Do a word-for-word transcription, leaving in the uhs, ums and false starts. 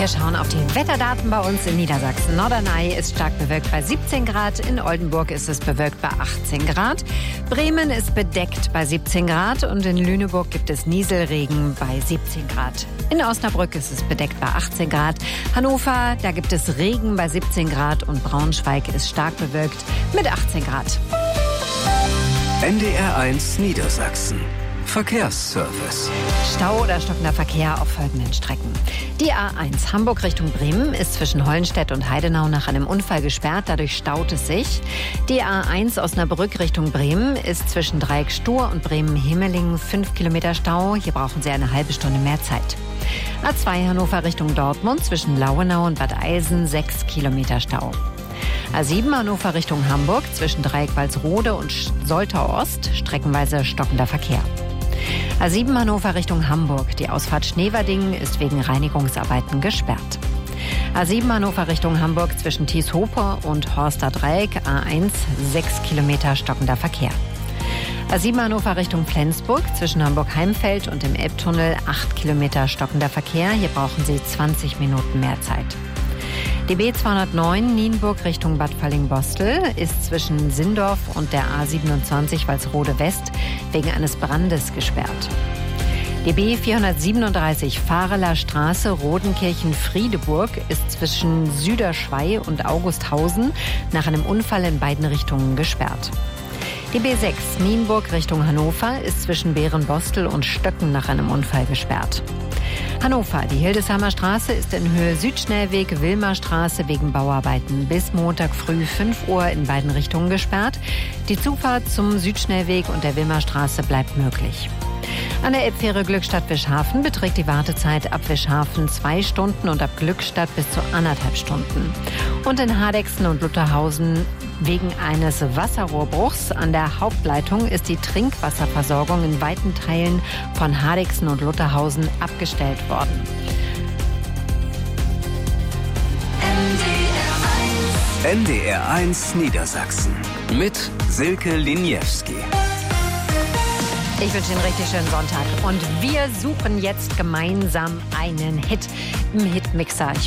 Wir schauen auf die Wetterdaten bei uns in Niedersachsen. Norderney ist stark bewölkt bei siebzehn Grad. In Oldenburg ist es bewölkt bei achtzehn Grad. Bremen ist bedeckt bei siebzehn Grad. Und in Lüneburg gibt es Nieselregen bei siebzehn Grad. In Osnabrück ist es bedeckt bei achtzehn Grad. Hannover, da gibt es Regen bei siebzehn Grad. Und Braunschweig ist stark bewölkt mit achtzehn Grad. N D R eins Niedersachsen. Verkehrsservice. Stau oder stockender Verkehr auf folgenden Strecken. Die A eins Hamburg Richtung Bremen ist zwischen Hollenstedt und Heidenau nach einem Unfall gesperrt. Dadurch staut es sich. Die A eins Osnabrück Richtung Bremen ist zwischen Dreieck Stur und Bremen-Himmelingen fünf Kilometer Stau. Hier brauchen Sie eine halbe Stunde mehr Zeit. A zwei Hannover Richtung Dortmund zwischen Lauenau und Bad Eilsen sechs Kilometer Stau. A sieben Hannover Richtung Hamburg zwischen Dreieck Walsrode und Soltau Ost streckenweise stockender Verkehr. A sieben Hannover Richtung Hamburg. Die Ausfahrt Schneverdingen ist wegen Reinigungsarbeiten gesperrt. A sieben Hannover Richtung Hamburg zwischen Thieshope und Horster Dreieck. A eins sechs Kilometer stockender Verkehr. A sieben Hannover Richtung Flensburg zwischen Hamburg-Heimfeld und dem Elbtunnel acht Kilometer stockender Verkehr. Hier brauchen Sie zwanzig Minuten mehr Zeit. Die B zweihundertneun Nienburg Richtung Bad Fallingbostel ist zwischen Sindorf und der A siebenundzwanzig Walsrode West wegen eines Brandes gesperrt. Die B vierhundertsiebenunddreißig Fahreler Straße Rodenkirchen-Friedeburg ist zwischen Süderschwei und Augusthausen nach einem Unfall in beiden Richtungen gesperrt. Die B sechs Nienburg Richtung Hannover ist zwischen Bärenbostel und Stöcken nach einem Unfall gesperrt. Hannover, die Hildesheimer Straße ist in Höhe Südschnellweg Wilmerstraße wegen Bauarbeiten bis Montag früh fünf Uhr in beiden Richtungen gesperrt. Die Zufahrt zum Südschnellweg und der Wilmerstraße bleibt möglich. An der Elbfähre Glückstadt-Wischhafen beträgt die Wartezeit ab Wischhafen zwei Stunden und ab Glückstadt bis zu anderthalb Stunden. Und in Hardegsten und Lutherhausen wegen eines Wasserrohrbruchs an der Hauptleitung ist die Trinkwasserversorgung in weiten Teilen von Hardegsten und Lutherhausen abgestellt worden. N D R eins Niedersachsen mit Silke Liniewski. Ich wünsche Ihnen einen richtig schönen Sonntag. Und wir suchen jetzt gemeinsam einen Hit im Hitmixer. Ich